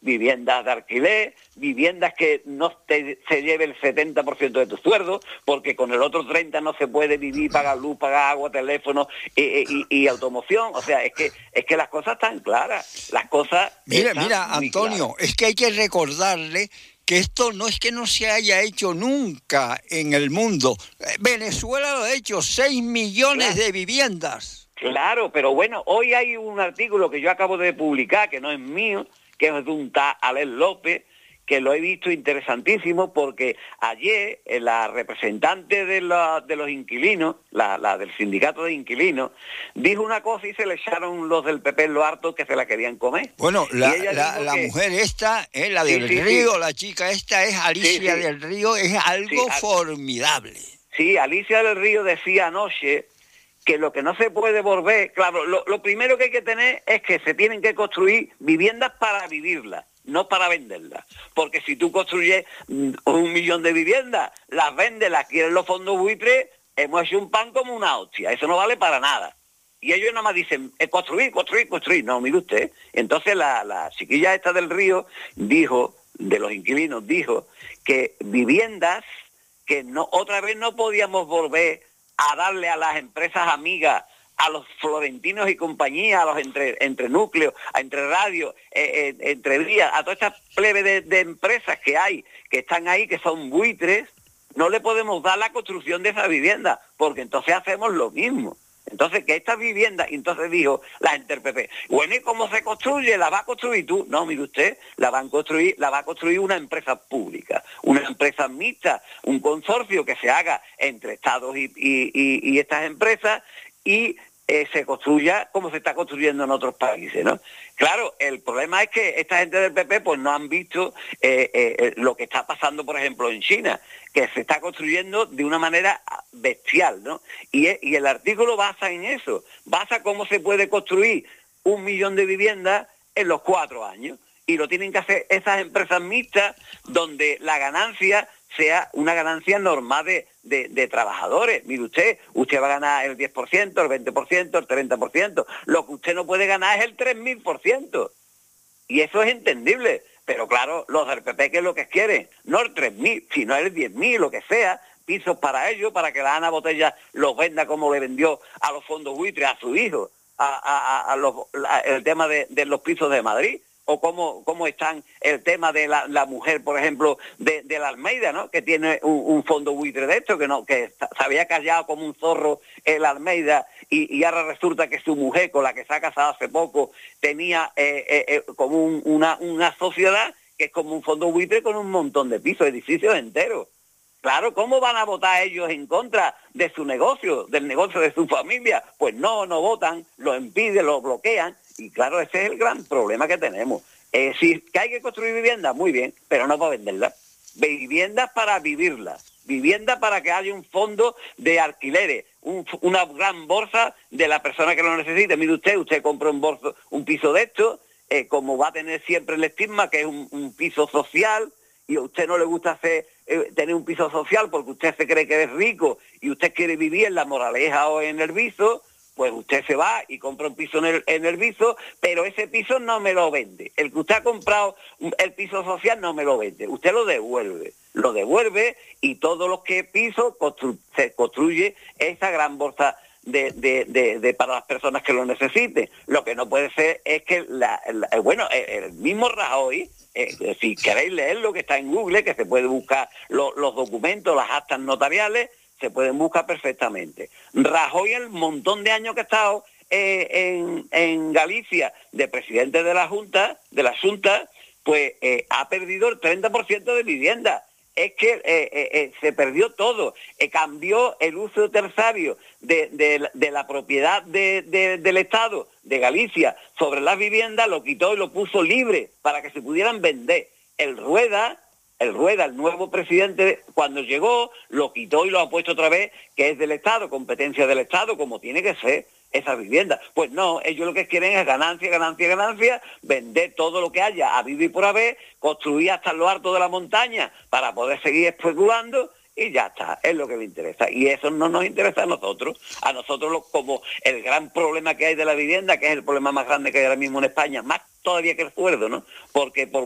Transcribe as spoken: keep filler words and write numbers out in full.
viviendas de alquiler, viviendas que no te, se lleve el setenta por ciento de tu sueldo, porque con el otro treinta por ciento no se puede vivir, pagar luz, pagar agua, teléfono y, y, y automoción. O sea, es que es que las cosas están claras, las cosas Mira, están mira, muy Antonio, claras. es que hay que recordarle que esto no es que no se haya hecho nunca en el mundo. Venezuela lo ha hecho, seis millones Claro. de viviendas. Claro, pero bueno, hoy hay un artículo que yo acabo de publicar, que no es mío, que es de un tal Alex López, que lo he visto interesantísimo, porque ayer eh, la representante de, la, de los inquilinos, la, la del sindicato de inquilinos, dijo una cosa y se le echaron los del P P en lo harto que se la querían comer. Bueno, Y la, ella la, dijo la que, mujer esta, eh, la Sí, del sí, Río, sí. la chica esta es Alicia Sí, sí. del Río, es algo Sí, a- formidable. Sí, Alicia del Río decía anoche que lo que no se puede volver, claro, lo, lo primero que hay que tener es que se tienen que construir viviendas para vivirlas, no para venderlas. Porque si tú construyes mm, un millón de viviendas, las vendes, las quieren los fondos buitres, hemos hecho un pan como una hostia, eso no vale para nada. Y ellos nada más dicen, eh, construir, construir, construir. No, mire usted. Entonces la, la chiquilla esta del Río dijo, de los inquilinos, dijo que viviendas que no otra vez no podíamos volver a darle a las empresas amigas, a los florentinos y compañía, a los entre, entre núcleos, a entre radios, eh, eh, entre vías, a toda esta plebe de, de empresas que hay, que están ahí, que son buitres, no le podemos dar la construcción de esa vivienda, porque entonces hacemos lo mismo. Entonces, que estas viviendas, entonces dijo la gente del P P, bueno, ¿y cómo se construye? ¿La va a construir tú? No, mire usted, la van a construir, la va a construir una empresa pública, una empresa mixta, un consorcio que se haga entre Estados y, y, y, y estas empresas y eh, se construya como se está construyendo en otros países, ¿no? Claro, el problema es que esta gente del P P pues no han visto eh, eh, lo que está pasando, por ejemplo, en China, que se está construyendo de una manera bestial, ¿no? Y, y el artículo basa en eso, basa cómo se puede construir un millón de viviendas en los cuatro años. Y lo tienen que hacer esas empresas mixtas donde la ganancia sea una ganancia normal de, de, de trabajadores. Mire usted, usted va a ganar el diez por ciento, el veinte por ciento, el treinta por ciento. Lo que usted no puede ganar es el tres mil por ciento. Y eso es entendible. Pero claro, los del P P, ¿qué es lo que quieren? No el tres mil, sino el diez mil, lo que sea, pisos para ellos, para que la Ana Botella los venda como le vendió a los fondos buitres a su hijo, a, a, a los, a, el tema de, de los pisos de Madrid. O cómo, cómo están el tema de la, la mujer, por ejemplo, de, de la Almeida, ¿no? Que tiene un, un fondo buitre de esto, que no que se había callado como un zorro el Almeida y, y ahora resulta que su mujer, con la que se ha casado hace poco, tenía eh, eh, eh, como un, una, una sociedad que es como un fondo buitre con un montón de pisos, edificios enteros. Claro, ¿cómo van a votar ellos en contra de su negocio, del negocio de su familia? Pues no, no votan, lo impiden, lo bloquean. Y claro, ese es el gran problema que tenemos. Eh, si que hay que construir viviendas, muy bien, pero no para venderlas. Viviendas para vivirlas. Viviendas para que haya un fondo de alquileres, un, una gran bolsa de la persona que lo necesite. Mire usted, usted compra un, bolso, un piso de esto, eh, como va a tener siempre el estigma, que es un, un piso social, y a usted no le gusta hacer, eh, tener un piso social porque usted se cree que es rico y usted quiere vivir en La Moraleja o en El Viso, pues usted se va y compra un piso en el, en el Viso, pero ese piso no me lo vende. El que usted ha comprado el piso social no me lo vende. Usted lo devuelve. Lo devuelve y todos los que piso constru- se construye esa gran bolsa de, de, de, de para las personas que lo necesiten. Lo que no puede ser es que, la, la, bueno, el, el mismo Rajoy, eh, si queréis leer lo que está en Google, que se puede buscar lo, los documentos, las actas notariales, se pueden buscar perfectamente. Rajoy, el montón de años que ha estado eh, en, en Galicia de presidente de la Junta, de la Junta, pues eh, ha perdido el treinta por ciento de vivienda. Es que eh, eh, eh, se perdió todo. Eh, cambió el uso terciario de, de, de la propiedad de, de, del Estado de Galicia sobre las viviendas, lo quitó y lo puso libre para que se pudieran vender. El Rueda... El Rueda, el nuevo presidente, cuando llegó, lo quitó y lo ha puesto otra vez, que es del Estado, competencia del Estado, como tiene que ser esa vivienda. Pues no, ellos lo que quieren es ganancia, ganancia, ganancia, vender todo lo que haya a vivir por haber, construir hasta lo alto de la montaña para poder seguir especulando y ya está, es lo que les interesa. Y eso no nos interesa a nosotros. A nosotros lo, como el gran problema que hay de la vivienda, que es el problema más grande que hay ahora mismo en España, más todavía que el sueldo, ¿no? Porque por